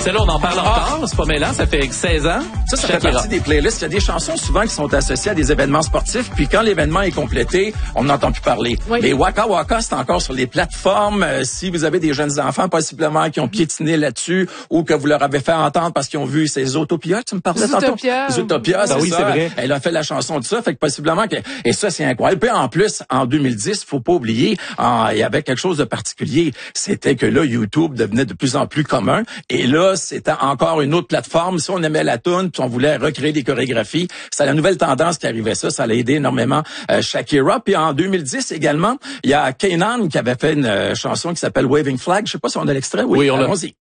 Celle-là, on en parle encore, c'est pas mêlant, ça fait 16 ans. Ça fait partie des playlists. Il y a des chansons souvent qui sont associées à des événements sportifs, puis quand l'événement est complété, on n'entend plus parler. Oui. Mais Waka Waka, c'est encore sur les plateformes. Si vous avez des jeunes enfants, possiblement, qui ont piétiné là-dessus, ou que vous leur avez fait entendre parce qu'ils ont vu ces Utopia, tu me parlais tantôt? Utopia, c'est oui, ça. C'est vrai. Elle a fait la chanson de ça, fait que possiblement que... Et ça, c'est incroyable. Puis en plus, en 2010, faut pas oublier, il y avait quelque chose de particulier. C'était que là, YouTube devenait de plus en plus commun. Et là, c'était encore une autre plateforme. Si on aimait la toune, puis on voulait recréer des chorégraphies, c'est la nouvelle tendance qui arrivait ça. Ça a aidé énormément Shakira. Puis en 2010 également, il y a Kanan qui avait fait une chanson qui s'appelle Waving Flag. Je sais pas si on a l'extrait. Oui, on l'a. Allons-y.